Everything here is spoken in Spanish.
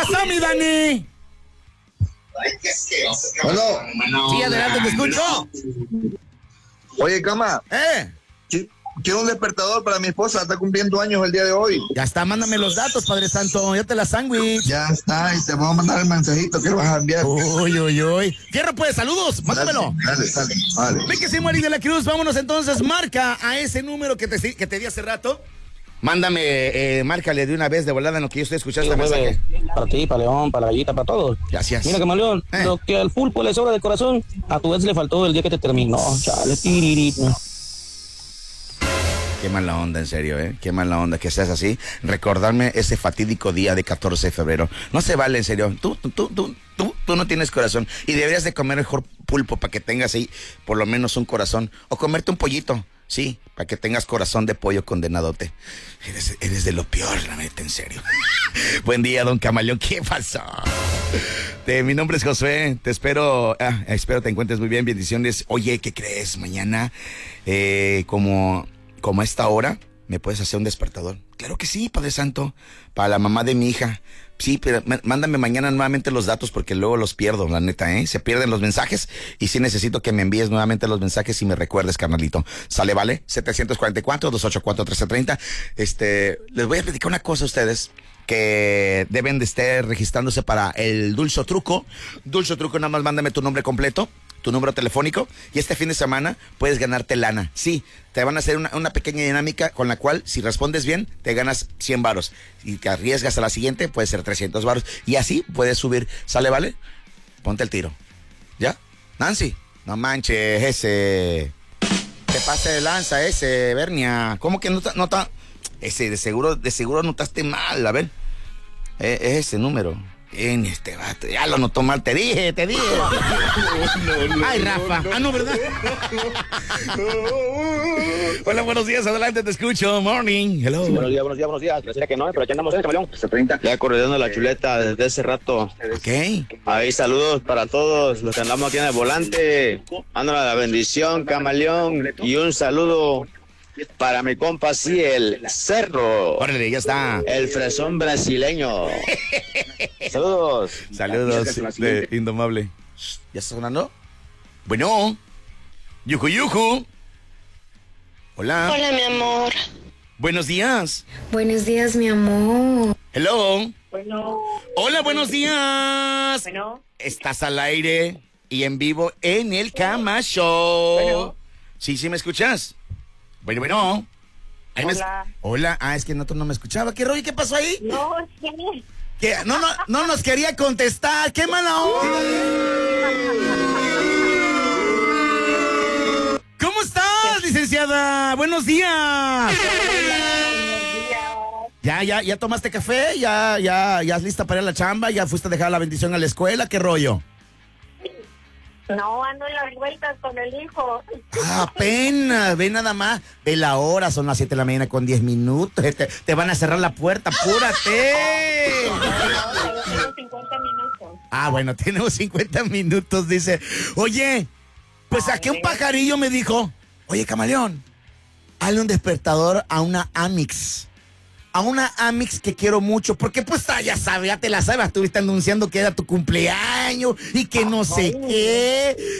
pasó, mi Dani? Bueno. Sí, adelante, te escucho. Oye, Cama. Quiero un despertador para mi esposa, está cumpliendo años el día de hoy. Ya está, mándame los datos, Padre Santo, ya te la sándwich. Ya está, y te voy a mandar el mensajito que vas a enviar. Uy. Fierro, pues, saludos, mándamelo. Dale. Ve que sí, Mari de la Cruz, vámonos entonces, marca a ese número que te di hace rato. Mándame, márcale de una vez de volada en lo que yo estoy escuchando este mensaje. Para ti, para León, para Gallita, para todos. Gracias. Mira, Camaleón, lo que al pulpo le sobra de corazón, a tu vez le faltó el día que te terminó. Chale, tiririto. Qué mala onda, en serio, Qué mala onda que seas así. Recordarme ese fatídico día de 14 de febrero. No se vale, en serio. Tú no tienes corazón. Y deberías de comer mejor pulpo para que tengas ahí por lo menos un corazón. O comerte un pollito. Sí, para que tengas corazón de pollo condenadote. Eres de lo peor, la neta, en serio. Buen día, don Camaleón. ¿Qué pasó? Mi nombre es Josué. Te espero. Espero te encuentres muy bien. Bendiciones. Oye, ¿qué crees? Mañana, como a esta hora, ¿me puedes hacer un despertador? Claro que sí, Padre Santo. Para la mamá de mi hija. Sí, pero mándame mañana nuevamente los datos porque luego los pierdo, la neta, Se pierden los mensajes y sí necesito que me envíes nuevamente los mensajes y me recuerdes, carnalito. ¿Sale, vale? 744-284-1330. Les voy a platicar una cosa a ustedes que deben de estar registrándose para el Dulce Truco. Dulce Truco, nada más mándame tu nombre completo, tu número telefónico, y este fin de semana puedes ganarte lana. Sí, te van a hacer una pequeña dinámica con la cual, si respondes bien, te ganas 100 varos. Y te arriesgas a la siguiente, puede ser 300 varos. Y así puedes subir. ¿Sale, vale? Ponte el tiro. ¿Ya? Nancy, no manches, ese... Te pase de lanza ese, Bernia. ¿Cómo que no está? Ese, de seguro notaste mal, a ver. Es ese número. En este vato, ya lo notó mal, te dije. Ay, Rafa. No, ¿verdad? Hola, buenos días, adelante, te escucho. Morning, hello. Sí, buenos días. Gracias que no, pero aquí andamos, Camaleón. Ya corriendo la chuleta desde hace rato. Ok. Ahí, saludos para todos los que andamos aquí en el volante. Ándale la bendición, Camaleón. Y un saludo para mi compa, sí, el Cerro. Órale, ya está. El fresón brasileño. Saludos. Saludos, de Indomable. ¿Ya está sonando? Bueno. Yuju. Hola. Hola, mi amor. Buenos días. Buenos días, mi amor. Hello. Bueno. Hola, buenos días. Bueno. Estás al aire y en vivo en el Cama Show. Bueno. Sí, ¿me escuchas? Bueno. Hola. Hola. Es que no me escuchaba. ¿Qué rollo? ¿Qué pasó ahí? No, sí. ¿Qué? No nos quería contestar. ¡Qué mala onda! ¿Cómo estás, licenciada? Buenos días. ¿Ya tomaste café? ¿Ya lista para ir a la chamba? ¿Ya fuiste a dejar la bendición a la escuela? ¿Qué rollo? No, ando en las vueltas con el hijo. Apenas, ve nada más. Ve la hora, son las 7 de la mañana con 10 minutos. Te van a cerrar la puerta, apúrate. Tengo 50 minutos. Bueno, tenemos 50 minutos, dice. Oye, pues aquí un pajarillo me dijo, oye, Camaleón, hazle un despertador a una Amix. A una Amix que quiero mucho, porque pues ya sabes, ya te la sabes, estuviste anunciando que era tu cumpleaños y que no sé qué.